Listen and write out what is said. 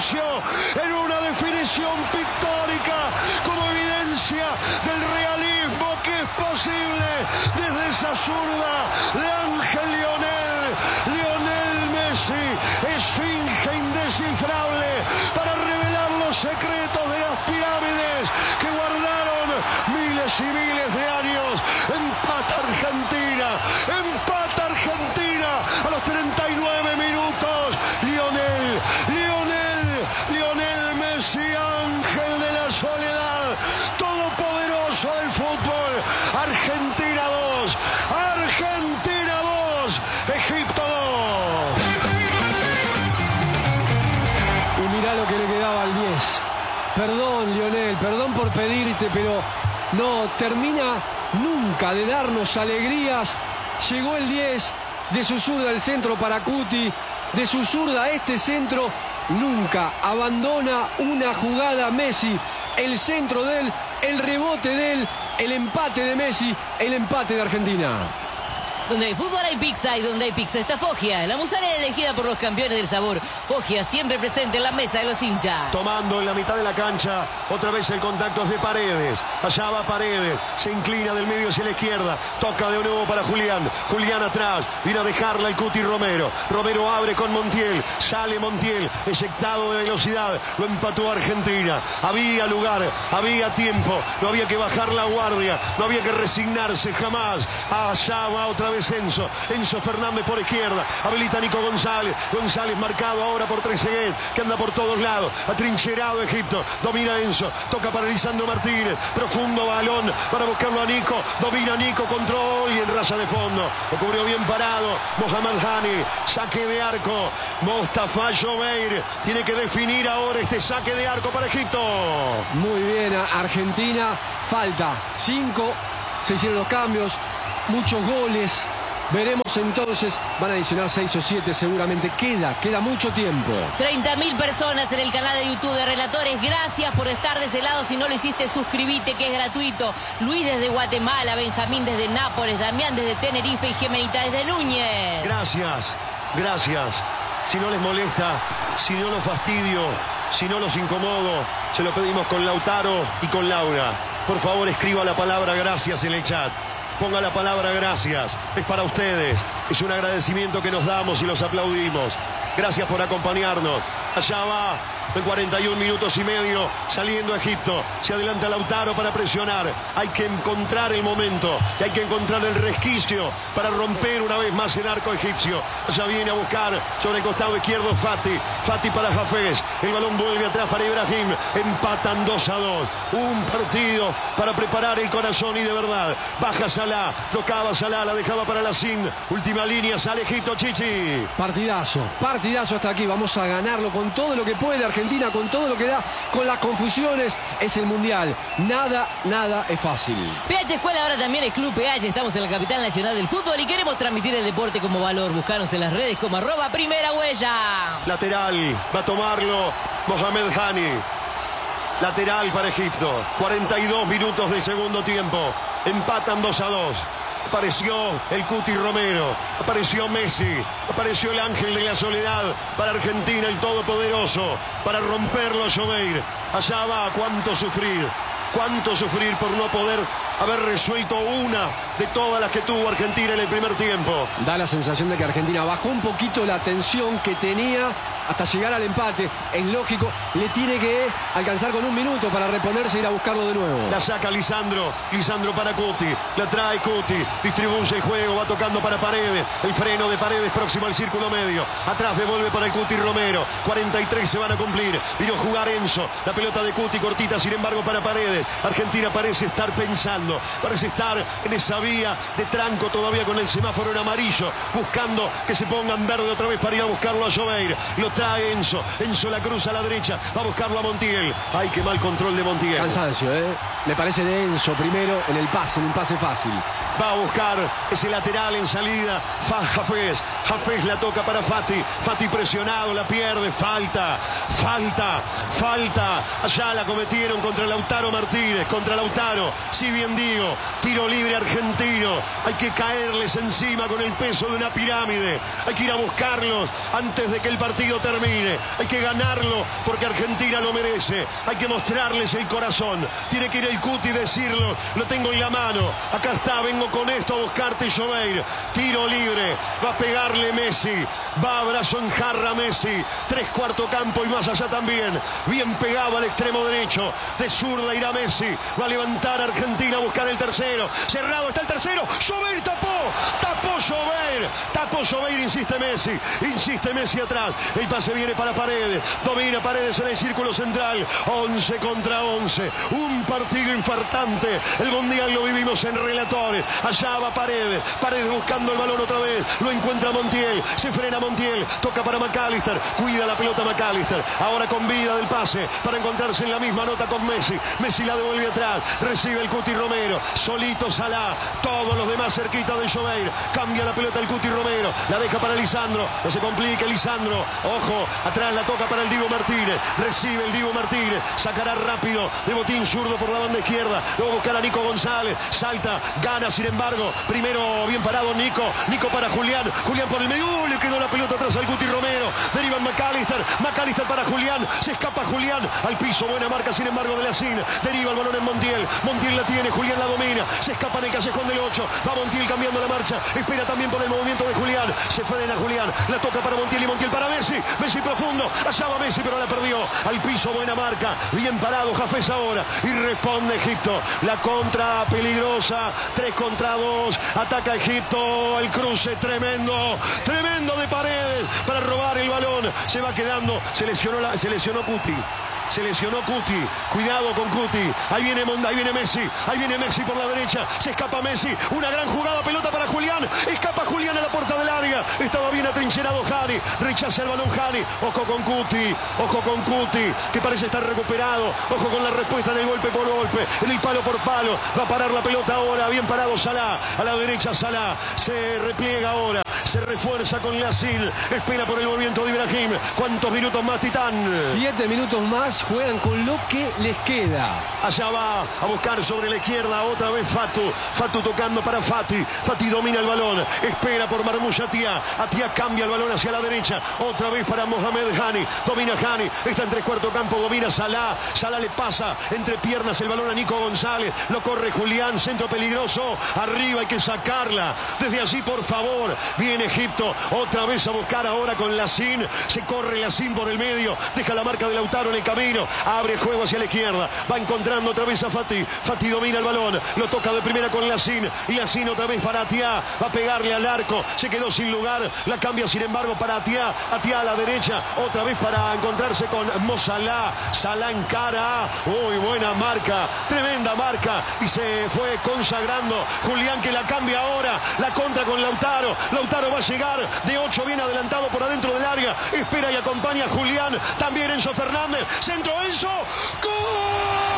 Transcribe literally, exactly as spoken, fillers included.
pronunció en una definición pictórica como evidencia del realismo que es posible desde esa zurda de Ángel Lionel, Lionel Messi, esfinge indescifrable para revelar los secretos de las pirámides que guardaron miles y miles de años. Empata Argentina, empata Argentina a los treinta y nueve minutos. Lionel, Lionel, Lionel Messi, ángel de la soledad, todopoderoso del fútbol. Argentina dos, Argentina dos, Egipto dos. Y mirá lo que le quedaba al diez. Perdón, Lionel, perdón por pedirte, pero no termina nunca de darnos alegrías. Llegó el diez, de su zurda el centro para Cuti, de su zurda este centro. Nunca abandona una jugada Messi. El centro de él, el rebote de él, el empate de Messi, el empate de Argentina. Donde hay fútbol hay pizza y donde hay pizza está Foggia, la musarela elegida por los campeones del sabor. Foggia siempre presente en la mesa de los hinchas. Tomando en la mitad de la cancha, otra vez el contacto es de Paredes. Allá va Paredes, se inclina del medio hacia la izquierda, toca de nuevo para Julián. Julián atrás, viene a dejarla el Cuti Romero. Romero abre con Montiel, sale Montiel, eyectado de velocidad, lo empató Argentina. Había lugar, había tiempo, no había que bajar la guardia, no había que resignarse jamás. Allá va otra vez Enzo, Enzo Fernández por izquierda, habilita Nico González, González marcado ahora por Trezeguet, que anda por todos lados, atrincherado Egipto, domina Enzo, toca para Lisandro Martínez, profundo balón para buscarlo a Nico, domina Nico, control y en raya de fondo, lo cubrió bien parado Mohamed Hani, saque de arco, Mostafa Jomeir, tiene que definir ahora este saque de arco para Egipto. Muy bien, Argentina, falta cinco, se hicieron los cambios, muchos goles. Veremos entonces, van a adicionar seis o siete seguramente. Queda, queda mucho tiempo. treinta mil personas en el canal de YouTube de Relatores. Gracias por estar de ese lado. Si no lo hiciste, suscríbete, que es gratuito. Luis desde Guatemala, Benjamín desde Nápoles, Damián desde Tenerife y Gemenita desde Núñez. Gracias, gracias. Si no les molesta, si no los fastidio, si no los incomodo, se lo pedimos con Lautaro y con Laura. Por favor, escriba la palabra gracias en el chat. Ponga la palabra gracias, es para ustedes, es un agradecimiento que nos damos y los aplaudimos. Gracias por acompañarnos. Allá va, en cuarenta y un minutos y medio, saliendo a Egipto. Se adelanta Lautaro para presionar. Hay que encontrar el momento, y hay que encontrar el resquicio para romper una vez más el arco egipcio. Allá viene a buscar sobre el costado izquierdo Fati. Fati para Hafez. El balón vuelve atrás para Ibrahim. Empatan dos a dos. Un partido para preparar el corazón y de verdad. Baja Salah, tocaba Salah, la dejaba para la Sin. Última línea, sale Egipto, Chichi. Partidazo, partidazo hasta aquí. Vamos a ganarlo con todo lo que puede Argentina, con todo lo que da, con las confusiones. Es el Mundial. Nada, nada es fácil. P H Escuela ahora también es Club P H. Estamos en la capital nacional del fútbol y queremos transmitir el deporte como valor. Buscanos en las redes como arroba primera huella. Lateral, va a tomarlo Mohamed Hani. Lateral para Egipto. cuarenta y dos minutos del segundo tiempo. Empatan dos a dos. Apareció el Cuti Romero, apareció Messi, apareció el ángel de la soledad para Argentina, el todopoderoso, para romperlo Jomeir. Allá va, cuánto sufrir, cuánto sufrir por no poder haber resuelto una de todas las que tuvo Argentina en el primer tiempo. Da la sensación de que Argentina bajó un poquito la tensión que tenía hasta llegar al empate. Es lógico, le tiene que alcanzar con un minuto para reponerse e ir a buscarlo de nuevo. La saca Lisandro, Lisandro para Cuti, la trae Cuti, distribuye el juego, va tocando para Paredes, el freno de Paredes próximo al círculo medio, atrás devuelve para el Cuti Romero, cuarenta y tres se van a cumplir, vino a jugar Enzo, la pelota de Cuti cortita, sin embargo para Paredes. Argentina parece estar pensando, parece estar en esa vía de tranco todavía con el semáforo en amarillo, buscando que se ponga en verde otra vez para ir a buscarlo a Jomeir. Lo trae Enzo, Enzo la cruza a la derecha, va a buscarlo a Montiel. Ay, qué mal control de Montiel. Cansancio, ¿eh? Me parece de Enzo primero en el pase, en un pase fácil. Va a buscar ese lateral en salida. Hafez. Hafez la toca para Fati. Fati presionado, la pierde. Falta, falta, falta. Allá la cometieron contra Lautaro Martínez. Contra Lautaro. Si bien digo, tiro libre argentino. Hay que caerles encima con el peso de una pirámide. Hay que ir a buscarlos antes de que el partido termine. Hay que ganarlo porque Argentina lo merece. Hay que mostrarles el corazón. Tiene que ir el Cuti y decirlo. Lo tengo en la mano. Acá está, vengo con esto a buscarte, Joveir. Tiro libre. Va a pegarle Messi. Va abrazo en jarra Messi. Tres cuarto campo y más allá también. Bien pegado al extremo derecho. De zurda irá Messi. Va a levantar a Argentina a buscar el tercero. Cerrado está el tercero. Joveir tapó. Tapó Joveir. Tapó Joveir, insiste Messi. Insiste Messi atrás. El pase viene para Paredes. Domina Paredes en el círculo central. once contra once. Un partido infartante. El mundial lo vivimos en Relatores. Allá va Paredes. Paredes buscando el balón otra vez. Lo encuentra Montiel. Se frena Montiel. Toca para McAllister. Cuida la pelota McAllister. Ahora con vida del pase para encontrarse en la misma nota con Messi. Messi la devuelve atrás. Recibe el Cuti Romero. Solito Salah. Todos los demás cerquita de Joveir. Cambia la pelota el Cuti Romero. La deja para Lisandro. No se complique Lisandro. Ojo. Atrás la toca para el Dibu Martínez. Recibe el Dibu Martínez. Sacará rápido de botín zurdo por la banda izquierda. Luego buscar a Nico González. Salta. Gana sin embargo. Primero bien parado Nico. Nico para Julián. Julián por el medio. Uh, le quedó la pelota atrás al Cuti Romero. Deriva McAllister. McAllister para Julián. Se escapa Julián. Al piso. Buena marca sin embargo de la Sin. Deriva el balón en Montiel. Montiel la tiene. Julián la domina. Se escapa en el callejón del ocho. Va Montiel cambiando la marcha. Espera también por el movimiento de Julián. Se frena Julián. La toca para Montiel y Montiel para Messi. Messi profundo. Allá va Messi pero la perdió. Al piso. Buena marca. Bien parado Hafez ahora. Y responde Egipto. La contra peligrosa. tres contra dos. Ataca Egipto. El cruce tremendo. Tremendo de Paredes para robar el balón. Se va quedando. Se lesionó, la, se lesionó Cuti. Se lesionó Cuti. Cuidado con Cuti. Ahí viene Monda, ahí viene Messi. Ahí viene Messi por la derecha. Se escapa Messi. Una gran jugada. Pelota para Julián. Escapa Julián a la puerta del área. Estaba bien atrincherado Jani. Rechaza el balón Jani. Ojo con Cuti. Ojo con Cuti. Que parece estar recuperado. Ojo con la respuesta del golpe por golpe. En el palo por palo. Va a parar la pelota ahora. Bien parado Salah. A la derecha Salah. Se repliega ahora. Se refuerza con Yacine. Espera por el movimiento de Ibrahim. ¿Cuántos minutos más, Titán? Siete minutos más. Juegan con lo que les queda. Allá va a buscar sobre la izquierda otra vez Fatu. Fatu tocando para Fati. Fati domina el balón. Espera por Marmoush Atia. Atia cambia el balón hacia la derecha. Otra vez para Mohamed Hani. Domina Hani. Está en tres cuarto campo. Domina Salah. Salah le pasa entre piernas el balón a Nico González. Lo corre Julián. Centro peligroso. Arriba hay que sacarla. Desde allí, por favor. Viene Egipto. Otra vez a buscar ahora con Yacine. Se corre Yacine por el medio. Deja la marca de Lautaro en el camino. Abre juego hacia la izquierda. Va encontrando otra vez a Fati. Fati domina el balón. Lo toca de primera con Yacine. Yacine otra vez para Atia. Va a pegarle al arco. Se quedó sin lugar. La cambia sin embargo para Atia. Atia a la derecha. Otra vez para encontrarse con Mo Salah. Salah en cara. Uy, buena marca. Tremenda marca. Y se fue consagrando. Julián que la cambia ahora. La contra con Lautaro. Lautaro va a llegar de ocho bien adelantado por adentro del área. Espera y acompaña a Julián. También Enzo Fernández. Centro Enzo. ¡Gol!